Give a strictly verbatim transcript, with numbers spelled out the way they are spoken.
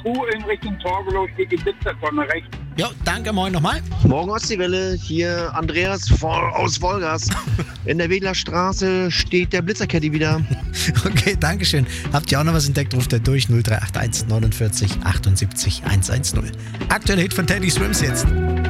U in Richtung Torgelow steht die Blitzertonne rechts. Jo, danke, moin nochmal. Morgen Ostseewelle, hier Andreas voll aus Vollgas. In der Wedler Straße steht der Blitzercaddy wieder. Okay, danke schön. Habt ihr auch noch was entdeckt? Ruft er durch null drei acht eins neunundvierzig achtundsiebzig hundertzehn. Aktueller Hit von Teddy Swims jetzt.